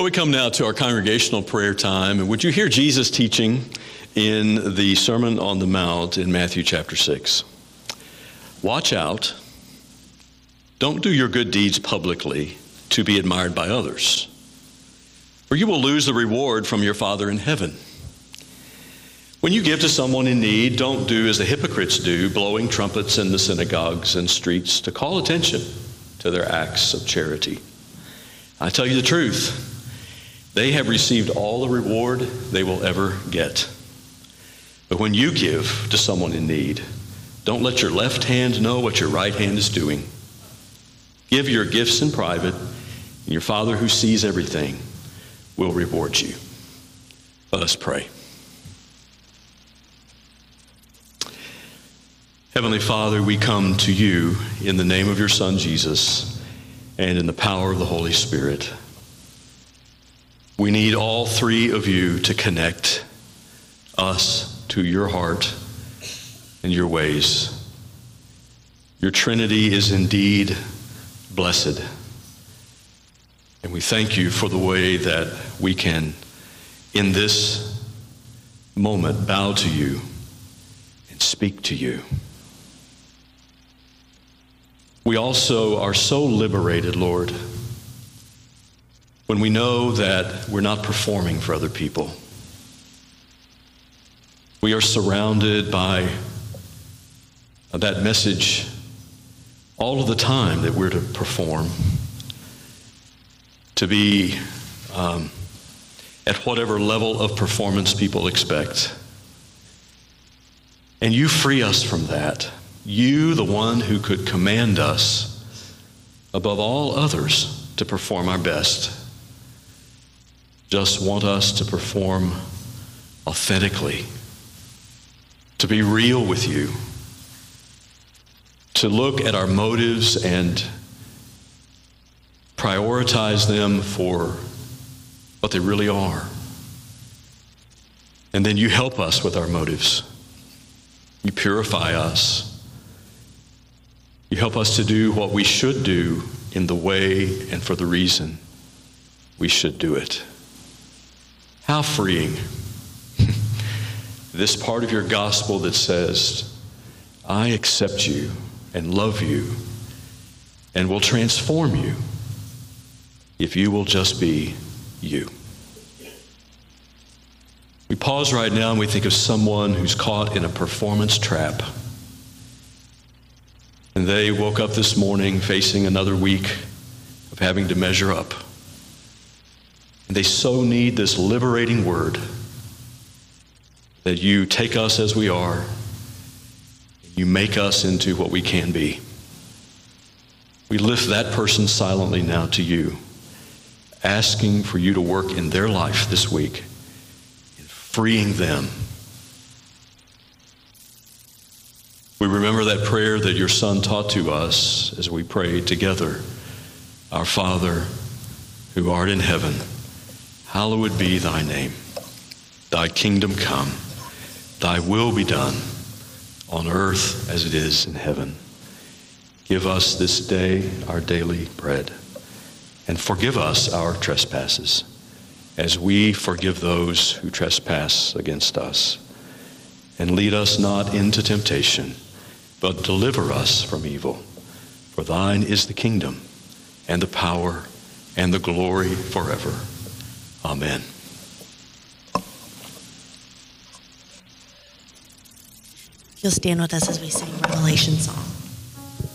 Well, we come now to our congregational prayer time. And would you hear Jesus teaching in the Sermon on the Mount in Matthew chapter 6? Watch out. Don't do your good deeds publicly to be admired by others, for you will lose the reward from your Father in heaven. When you give to someone in need, don't do as the hypocrites do, blowing trumpets in the synagogues and streets to call attention to their acts of charity. I tell you the truth, they have received all the reward they will ever get. But when you give to someone in need, don't let your left hand know what your right hand is doing. Give your gifts in private, and your Father who sees everything will reward you. Let us pray. Heavenly Father, we come to you in the name of your Son, Jesus, and in the power of the Holy Spirit. We need all three of you to connect us to your heart and your ways. Your Trinity is indeed blessed. And we thank you for the way that we can, in this moment, bow to you and speak to you. We also are so liberated, Lord, when we know that we're not performing for other people. We are surrounded by that message all of the time that we're to perform, to be at whatever level of performance people expect. And you free us from that. You, the one who could command us above all others to perform our best, just want us to perform authentically, to be real with you, to look at our motives and prioritize them for what they really are. And then you help us with our motives. You purify us. You help us to do what we should do in the way and for the reason we should do it. How freeing. This part of your gospel that says, I accept you and love you and will transform you if you will just be you. We pause right now and we think of someone who's caught in a performance trap. And they woke up this morning facing another week of having to measure up. And they so need this liberating word that you take us as we are, and you make us into what we can be. We lift that person silently now to you, asking for you to work in their life this week, in freeing them. We remember that prayer that your Son taught to us as we prayed together. Our Father, who art in heaven, hallowed be thy name. Thy kingdom come. Thy will be done on earth as it is in heaven. Give us this day our daily bread, and forgive us our trespasses, as we forgive those who trespass against us. And lead us not into temptation, but deliver us from evil. For thine is the kingdom, and the power, and the glory forever. Amen. You'll stand with us as we sing Revelation song.